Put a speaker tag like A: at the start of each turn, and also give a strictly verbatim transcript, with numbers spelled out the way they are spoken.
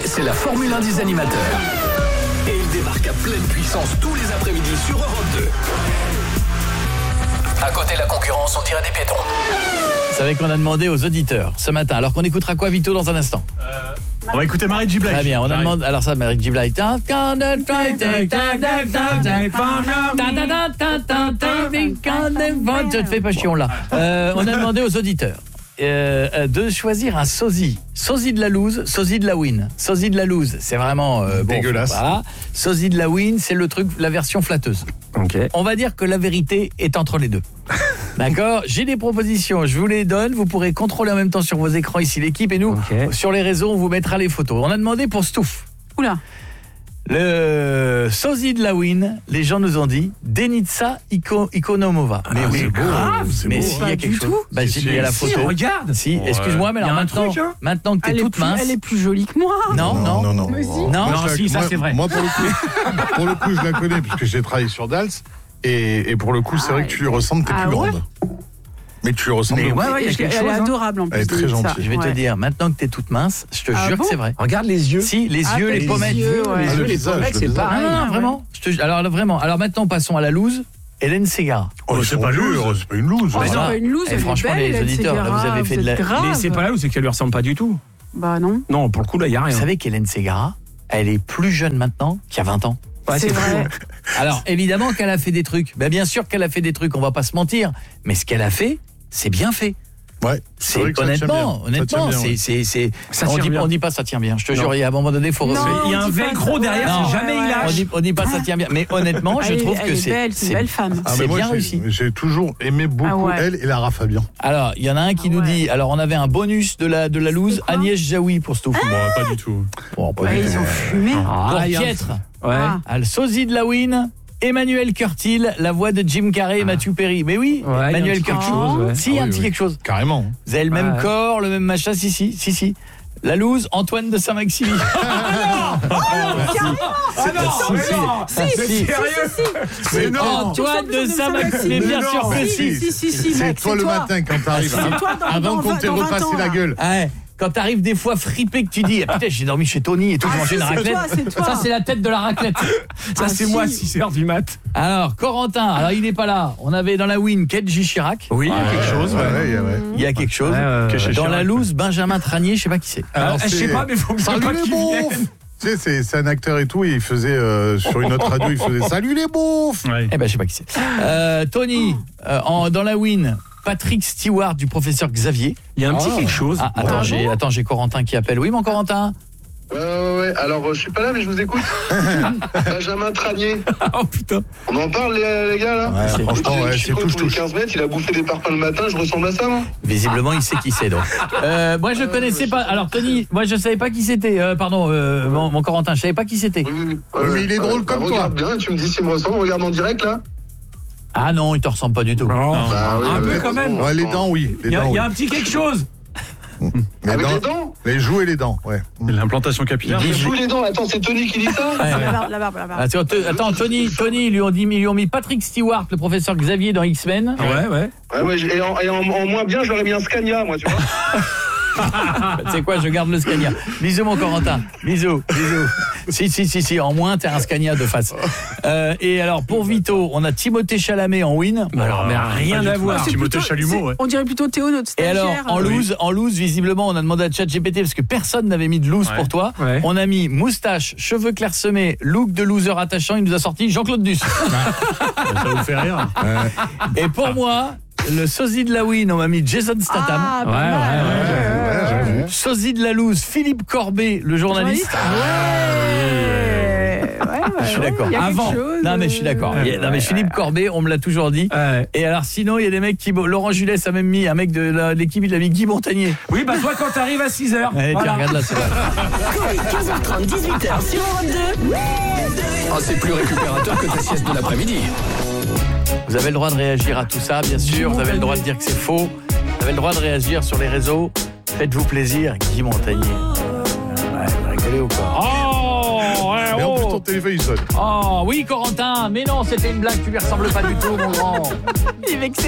A: c'est la Formule un des animateurs. Et il débarque à pleine puissance tous les après-midi sur Europe deux. À côté de la concurrence, on dirait des piétons.
B: Vous savez qu'on a demandé aux auditeurs ce matin. Alors qu'on écoutera quoi, Vito, dans un instant?
C: euh, On va écouter Mary J. Blige.
B: Très bien, on a demandé. Alors ça, Mary J. Blige. Je te fais pas chion là. Euh, on a demandé aux auditeurs euh, de choisir un sosie. Sosie de la loose, sosie de la win. Sosie de la loose, c'est vraiment euh, bon,
C: dégueulasse.
B: Voilà. Sosie de la win, c'est le truc, la version flatteuse.
C: Ok.
B: On va dire que la vérité est entre les deux. D'accord? J'ai des propositions, je vous les donne. Vous pourrez contrôler en même temps sur vos écrans ici l'équipe et nous,
C: okay.
B: sur les réseaux, on vous mettra les photos. On a demandé pour Stouff.
D: Oula.
B: Le sosie de la win, les gens nous ont dit Denitsa Iko, Ikonomova.
C: Mais oui, c'est grave, c'est
B: mais
C: beau.
B: s'il y a
D: Pas
B: quelque
D: du
B: chose,
D: tout.
B: bah,
C: Si,
B: il y a la
C: si,
B: photo.
C: regarde.
B: Si,
C: Ouais.
B: excuse-moi, mais
C: Il y a
B: alors
C: un
B: maintenant,
C: truc, hein.
B: maintenant que t'es
D: Elle est,
B: toute
D: plus,
B: mince.
D: elle est plus jolie que moi.
B: Non, non,
E: non, non.
D: Mais si.
B: non.
C: Non,
E: Moi, je
C: si,
E: la-
C: ça,
E: moi-
C: c'est vrai.
E: Moi, pour le coup, pour le coup, je la connais puisque j'ai travaillé sur Dals et, et pour le coup, c'est
D: Ah,
E: vrai que tu lui ressembles, t'es
D: ah
E: plus
D: ouais
E: grande. Mais tu lui ressembles.
C: Mais
E: beaucoup.
C: ouais, ouais, il y a
D: Elle
C: quelque
D: est
C: chose. hein.
D: adorable en plus.
E: Elle est très
D: Denitsa.
E: gentille.
B: Je vais te
D: Ouais.
B: dire, maintenant que t'es toute mince, je te
D: Ah
B: jure
D: bon
B: que c'est vrai.
C: Regarde les yeux.
B: Si, les
D: Ah,
B: yeux,
D: t'as
B: les
D: les
B: pommettes.
D: yeux, ouais.
C: Les
E: Ah,
C: yeux,
E: le
C: les
E: visage,
C: pommettes,
E: le
C: c'est
E: visage.
C: pareil.
B: Non, non,
D: ouais.
B: vraiment. Je te, alors là, vraiment. Alors maintenant, passons à la loose. Hélène Ségara.
E: Oh,
C: Oh,
E: ils
C: c'est
E: sont
C: pas
E: durs,
C: loose.
E: c'est pas une loose.
D: Oh,
B: Mais
D: c'est
B: non.
D: pas une loose,
B: Et
D: elle est
B: franchement,
D: belle,
B: les
D: elle,
B: auditeurs,
D: c'est
B: là, vous avez
D: grave,
B: fait de la-
D: c'est grave.
C: Mais c'est pas là où c'est qu'elle lui ressemble pas du tout.
D: Bah non.
C: Non, pour le coup, là, il y a rien.
B: Vous savez qu'Hélène Ségara, elle est plus jeune maintenant qu'il y a vingt ans.
C: Ouais,
D: c'est vrai.
B: Alors, évidemment qu'elle a fait des trucs. Ben, bien sûr qu'elle a fait des trucs, on va pas se mentir. Mais ce qu'elle a fait, c'est bien fait.
E: Ouais.
B: C'est
E: vrai que ça tient
B: honnêtement,
E: bien. Ça
B: honnêtement,
E: tient bien,
B: c'est
E: ouais.
B: c'est c'est
C: Ça
B: on
C: tient
B: dit
C: bien.
B: on dit pas ça tient bien. Je te
C: Non.
B: jure, il y a un moment donné, faut
D: Non.
B: refaire.
C: Il y a un
D: on dit pas
C: velcro
D: ça.
C: derrière,
B: Non.
C: si jamais il
D: Ouais,
B: On
C: lâche.
B: dit, on dit pas ça tient bien, mais honnêtement, je
D: Elle est-
B: trouve
D: elle
B: que
D: est
B: c'est
D: belle, c'est une belle femme.
E: Ah, mais
B: c'est
E: moi,
B: bien
E: j'ai-
B: réussi.
E: J'ai toujours aimé beaucoup
D: Ah ouais.
E: elle et Lara Fabian.
B: Alors, il y en a un qui
D: Ah
B: nous
D: ouais.
B: dit, alors on avait un bonus de la de la loose,
D: C'est quoi
B: Agnès Jaoui pour Stouff.
C: Bon, pas du tout.
B: Bon, pas
D: Ouais,
B: du tout.
D: ils ont fumé.
C: Ah,
B: Pour
C: il y a un-
B: Pietre,
C: Ouais.
D: Ah.
B: à le sosie de la win, Emmanuel Curtil, la voix de Jim Carrey et Matthew Perry. Mais oui,
C: Ouais, il y a un
B: Emmanuel
C: petit
B: Curtil.
C: quelque chose, ouais.
B: Si, il y a
E: Ah
B: un
E: oui,
B: petit
E: oui.
B: quelque chose.
E: Carrément.
B: Vous avez le même
C: Ouais.
B: corps, le même machin, si, si, si, si. La loose, Antoine de Saint-Maxime.
C: Ah non, mais non.
B: Si,
C: C'est
B: si.
C: sérieux.
E: Mais non.
B: Antoine de Saint-Maxime, mais bien
E: Mais
B: sûr
E: non.
B: que
D: Si,
B: si.
D: si, si, si,
E: C'est
D: mec,
E: toi le matin quand t'arrives.
D: C'est toi dans-
E: Avant
D: dans
E: qu'on
D: vingt-
E: t'ait
D: dans vingt
E: repassé
D: ans,
E: la
D: là.
E: gueule.
B: Ah ouais. Quand t'arrives des fois fripé que tu dis ah, putain j'ai dormi chez Tony et tout,
D: Ah,
B: j'ai mangé
D: si,
B: une
D: c'est
B: raclette.
D: toi, c'est toi.
B: Ça c'est la tête de la raclette.
C: Ça,
D: Ah,
C: c'est
D: si.
C: moi, six heures du mat.
B: Alors Corentin, alors il n'est pas là. On avait dans la win Kedji Chirac.
C: Oui, il y a quelque chose.
E: Ouais,
C: ouais.
E: ouais, ouais.
B: Il y a quelque chose.
C: Ouais, euh,
B: Dans
C: Chez
B: la
C: Chirac.
B: loose Benjamin Tranier, je sais pas qui c'est.
C: Euh,
E: Alors,
C: Je sais
E: c'est-
C: pas, mais faut que
E: Salut
C: pas
E: les
C: qu'il
E: beaufs.
C: vienne.
E: Tu sais, c'est- c'est un acteur et tout, et il faisait euh, sur une autre radio, il faisait salut les beaufs.
C: Ouais.
B: Eh ben je sais pas qui c'est. Euh, Tony, euh, en, dans la win Patrick Stewart du professeur Xavier.
C: Il y a un petit
E: Oh.
C: quelque chose.
B: Ah, attends,
D: Ah
B: j'ai
D: bon
B: attends, j'ai Corentin qui appelle. Oui mon Corentin.
F: Ouais, ouais, ouais. Alors, euh, je suis pas là, mais je vous écoute. Benjamin Tranier.
C: Oh putain.
F: On en parle, les, les gars, là
E: Ouais,
B: C'est-
E: franchement,
F: J'ai
E: ouais,
F: une
E: c'est
F: chicote
E: touche
F: tous les
E: touche.
F: quinze mètres, il a bouffé des parpaings le matin, je ressemble à ça, moi
B: Visiblement, il sait qui c'est donc. Euh, moi, je
F: Euh,
B: connaissais
F: je
B: pas.
F: sais pas.
B: Alors, Tony, moi, je savais pas qui c'était. Euh, pardon, euh, mon, mon Corentin, je savais pas qui c'était.
F: Oui, oui,
E: Oui, mais il est drôle
F: bah,
E: comme toi.
F: Regarde bien, tu me dis s'il me ressemble, regarde en direct, là.
B: Ah non, il te ressemble pas du tout.
C: Non.
F: Bah, oui,
C: Un
F: ouais,
C: peu quand même.
E: Ouais, les dents, oui. Les
C: Il y a-
E: dents,
C: il y a
E: oui.
C: un petit quelque chose.
E: Les
F: Avec
E: dents,
F: les dents
E: les joues et les dents, ouais.
C: L'implantation capillaire.
B: Il dit-
F: Sous les dents, attends, c'est Tony qui dit ça
B: Ouais,
D: La
B: ouais.
D: barbe, la barbe, la barbe.
B: Attends, te- attends, Tony, Tony, ils lui ont dit, ils lui ont mis Patrick Stewart, le professeur Xavier dans X-Men.
C: Ouais, ouais.
F: Ouais, ouais, et, en, et en, en moins bien, j'aurais mis un Scania, moi, tu vois.
B: Tu sais quoi, je garde le Scania. Bisous, mon Corentin. Bisous, bisous. Si, si, si, si, en moins, t'es un Scania de face. Euh, et alors, pour Vito, on a Timothée Chalamet en win.
C: Alors, mais rien à voir.
D: C'est
C: Timothée
D: plutôt-
C: Chalumeau,
D: c'est-
C: ouais.
D: On dirait plutôt Théo, notre
B: Et
D: stagiaire.
B: alors, en
D: euh,
B: loose, en loose, visiblement, on a demandé à ChatGPT parce que personne n'avait mis de loose
C: Ouais.
B: pour toi.
C: Ouais.
B: On a mis moustache, cheveux clairsemés, look de loser attachant. Il nous a sorti Jean-Claude Duss.
C: Ça vous fait rire.
B: Et pour moi, le sosie de la win, on m'a mis Jason Statham.
D: Ah, pas
C: Ouais,
D: mal.
C: ouais,
E: Ouais, j'avoue.
B: Sosie de la loose, Philippe Corbet, le journaliste.
D: Ah ouais. Ouais, ouais,
B: Je suis
D: ouais,
B: d'accord.
D: il y a quelque
B: Avant.
D: chose,
B: Non mais je suis d'accord.
D: euh,
B: Il y a- Non mais Philippe Corbet, on me l'a toujours dit.
C: Ouais.
B: Et alors sinon, il y a des mecs qui Laurent Jules a même mis un mec de la- l'équipe, il a mis Guy Montagnier.
C: Oui, bah toi, quand t'arrives à six heures.
B: Allez,
C: voilà.
B: tiens, regarde là, c'est vrai.
G: quinze heures trente, dix-huit heures sur Europe deux.
A: Ah, c'est plus récupérateur que ta sieste de l'après-midi.
B: Vous avez le droit de réagir à tout ça, bien sûr. Vous avez le droit de dire que c'est faux. Vous avez le droit de réagir sur les réseaux. Faites-vous plaisir, Guy Montagnier. Ouais, vous rigolez ou quoi? Oh, ouais,
E: Mais en plus,
B: oh.
E: ton téléphone, il sonne.
B: Oh, oui, Corentin. Mais non, c'était une blague. Tu lui ressembles pas du tout, mon grand.
D: Il est vexé.